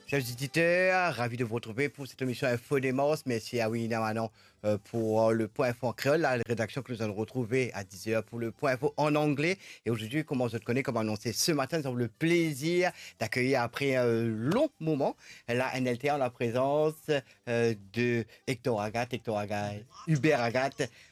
Chers auditeurs, ravi de vous retrouver pour cette émission Info des Mars. Merci à Winnie Manon pour le point info en créole, la rédaction que nous allons retrouver à 10 heures pour le point info en anglais. Et aujourd'hui, comme on se connaît, comme annoncé ce matin, nous avons le plaisir d'accueillir après un long moment la NLT en la présence de Hector Agathe, Hubert Agathe.